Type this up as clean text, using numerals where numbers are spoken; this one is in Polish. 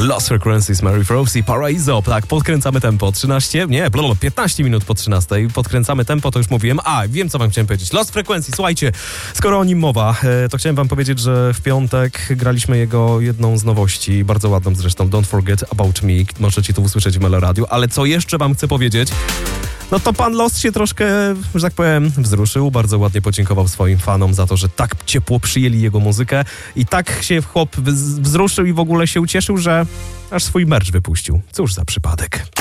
Lost Frequencies, Mary Frost, Paraiso. Tak, podkręcamy tempo. 15 minut po 13. Podkręcamy tempo, to już mówiłem. Wiem, co wam chciałem powiedzieć. Lost Frequencies, słuchajcie, skoro o nim mowa, to chciałem wam powiedzieć, że w piątek graliśmy jego jedną z nowości, bardzo ładną zresztą, Don't Forget About Me. Możecie to usłyszeć w Meloradiu. Ale co jeszcze wam chcę powiedzieć? No to pan Lost się troszkę, że tak powiem, wzruszył. Bardzo ładnie podziękował swoim fanom za to, że tak ciepło przyjęli jego muzykę i tak się chłop wzruszył i w ogóle się ucieszył, że aż swój merch wypuścił. Cóż za przypadek.